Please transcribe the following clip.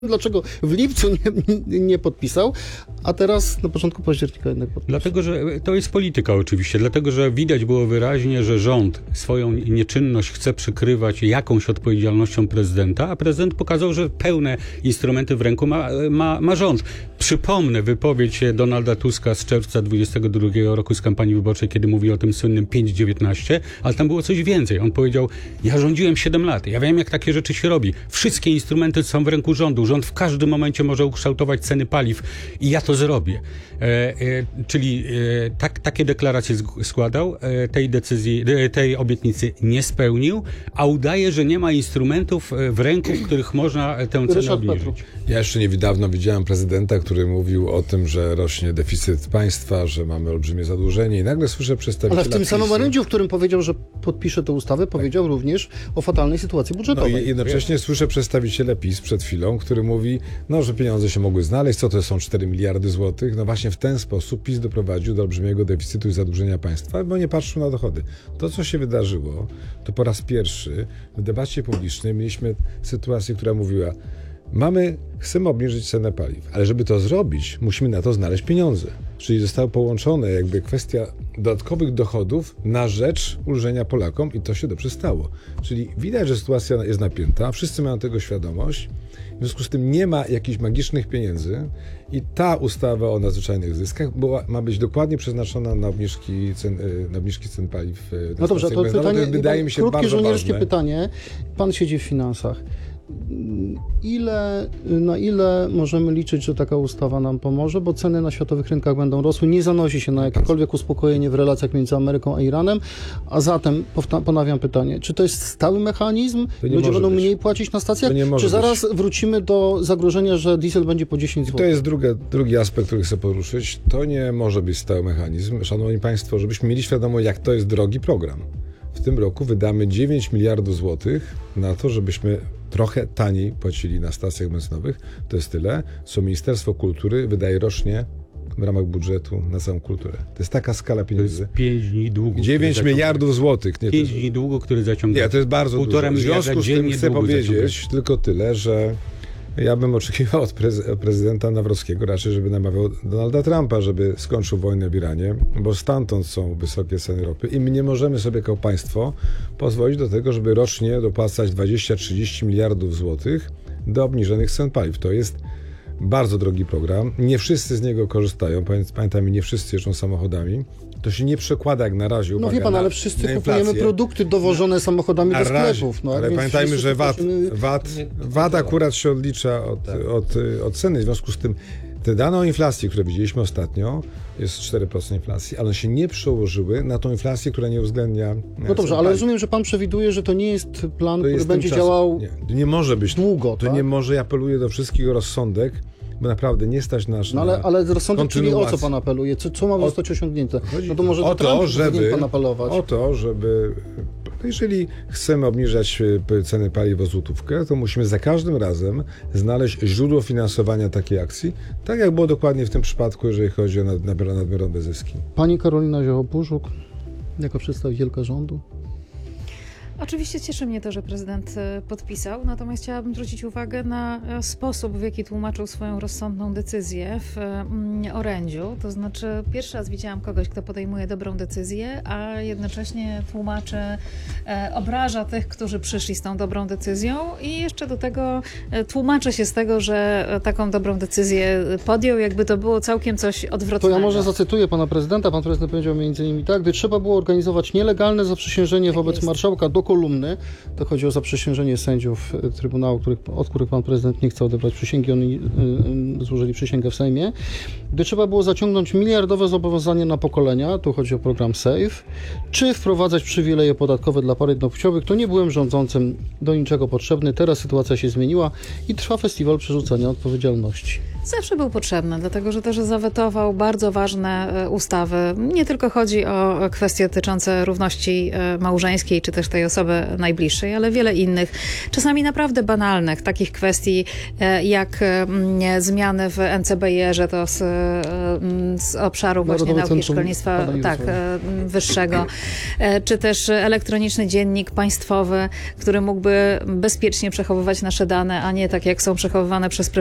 Dlaczego w lipcu nie podpisał, a teraz na początku października jednak podpisał? Dlatego, że to jest polityka oczywiście, dlatego, że widać było wyraźnie, że rząd swoją nieczynność chce przykrywać jakąś odpowiedzialnością prezydenta, a prezydent pokazał, że pełne instrumenty w ręku ma rząd. Przypomnę wypowiedź Donalda Tuska z czerwca 2022 roku z kampanii wyborczej, kiedy mówi o tym słynnym 5-19, ale tam było coś więcej. On powiedział, ja rządziłem 7 lat, ja wiem, jak takie rzeczy się robi. Wszystkie instrumenty są w ręku rządu. Rząd w każdym momencie może ukształtować ceny paliw i ja to zrobię. Takie deklaracje składał, tej obietnicy nie spełnił, a udaje, że nie ma instrumentów w ręku, w których można tę cenę obniżyć. Ja jeszcze niedawno widziałem prezydenta, który mówił o tym, że rośnie deficyt państwa, że mamy olbrzymie zadłużenie i nagle słyszę przedstawiciela Ale w tym PiS-u. samym orędziu, w którym powiedział, że podpisze tę ustawę, powiedział również o fatalnej sytuacji budżetowej. No i jednocześnie słyszę przedstawiciela PiS przed chwilą, który mówi, że pieniądze się mogły znaleźć, co to są 4 miliardy złotych. No właśnie w ten sposób PiS doprowadził do olbrzymiego deficytu i zadłużenia państwa, bo nie patrzył na dochody. To, co się wydarzyło, to po raz pierwszy w debacie publicznej mieliśmy sytuację, która mówiła, chcemy obniżyć cenę paliw, ale żeby to zrobić, musimy na to znaleźć pieniądze. Czyli została połączona jakby kwestia dodatkowych dochodów na rzecz ulżenia Polakom i to się dobrze stało. Czyli widać, że sytuacja jest napięta, wszyscy mają tego świadomość, w związku z tym nie ma jakichś magicznych pieniędzy i ta ustawa o nadzwyczajnych zyskach ma być dokładnie przeznaczona na obniżki cen paliw. No dobrze, to pytanie, wydaje mi się krótkie bardzo żołnierskie ważne. pytanie. Pan siedzi w finansach. Na ile możemy liczyć, że taka ustawa nam pomoże, bo ceny na światowych rynkach będą rosły, nie zanosi się na jakiekolwiek uspokojenie w relacjach między Ameryką a Iranem, a zatem ponawiam pytanie, czy to jest stały mechanizm, ludzie będą mniej płacić na stacjach, czy zaraz wrócimy do zagrożenia, że diesel będzie po 10 zł? To jest drugi aspekt, który chcę poruszyć. To nie może być stały mechanizm. Szanowni Państwo, żebyśmy mieli świadomość, jak to jest drogi program. W tym roku wydamy 9 miliardów złotych na to, żebyśmy trochę taniej płacili na stacjach benzynowych. To jest tyle, co Ministerstwo Kultury wydaje rocznie w ramach budżetu na całą kulturę. To jest taka skala pieniędzy. To jest 5 dni długu. 9 miliardów złotych. 5 dni długu, który zaciąga. Nie, to jest bardzo dużo. W związku z tym chcę powiedzieć tylko tyle, że ja bym oczekiwał od prezydenta Nawrockiego raczej, żeby namawiał Donalda Trumpa, żeby skończył wojnę w Iranie, bo stamtąd są wysokie ceny ropy i my nie możemy sobie jako państwo pozwolić do tego, żeby rocznie dopłacać 20-30 miliardów złotych do obniżonych cen paliw. To jest bardzo drogi program. Nie wszyscy z niego korzystają. Pamiętajmy, nie wszyscy jeżdżą samochodami. To się nie przekłada jak na razie, uwaga, wie pan, ale wszyscy kupujemy produkty dowożone samochodami do sklepów. Ale pamiętajmy, że VAT akurat się odlicza od ceny. W związku z tym te dane o inflacji, które widzieliśmy ostatnio, jest 4% inflacji, ale one się nie przełożyły na tą inflację, która nie uwzględnia... No dobrze, ale rozumiem, że pan przewiduje, że to nie jest plan, który będzie działał nie może być długo. To nie może, ja apeluję do wszystkich o rozsądek, bo naprawdę nie stać nas na ale rozsądek, czyli o co pan apeluje? Co ma zostać osiągnięte? No to może powinien pan apelować. O to, żeby... Jeżeli chcemy obniżać ceny paliw o złotówkę, to musimy za każdym razem znaleźć źródło finansowania takiej akcji, tak jak było dokładnie w tym przypadku, jeżeli chodzi o nadmiarowe zyski. Pani Karolina Zioło-Puszuk, jako przedstawicielka rządu. Oczywiście cieszy mnie to, że prezydent podpisał, natomiast chciałabym zwrócić uwagę na sposób, w jaki tłumaczył swoją rozsądną decyzję w orędziu. To znaczy, pierwszy raz widziałam kogoś, kto podejmuje dobrą decyzję, a jednocześnie tłumaczy, obraża tych, którzy przyszli z tą dobrą decyzją i jeszcze do tego tłumaczy się z tego, że taką dobrą decyzję podjął, jakby to było całkiem coś odwrotnego. To ja może zacytuję pana prezydenta. Pan prezydent powiedział między innymi tak, gdy trzeba było organizować nielegalne zaprzysiężenie wobec marszałka do kolumny, to chodzi o zaprzysiężenie sędziów Trybunału, od których pan prezydent nie chce odebrać przysięgi, oni złożyli przysięgę w Sejmie. Gdy trzeba było zaciągnąć miliardowe zobowiązanie na pokolenia, tu chodzi o program SAFE, czy wprowadzać przywileje podatkowe dla par jednopłciowych, to nie byłem rządzącym do niczego potrzebny. Teraz sytuacja się zmieniła i trwa festiwal przerzucania odpowiedzialności. Zawsze był potrzebny, dlatego że też zawetował bardzo ważne ustawy. Nie tylko chodzi o kwestie dotyczące równości małżeńskiej, czy też tej osoby najbliższej, ale wiele innych, czasami naprawdę banalnych, takich kwestii jak zmiany w NCBR-ze, to z obszaru właśnie Narodowe nauki i Centrum szkolnictwa Badań wyższego, czy też elektroniczny dziennik państwowy, który mógłby bezpiecznie przechowywać nasze dane, a nie tak jak są przechowywane przez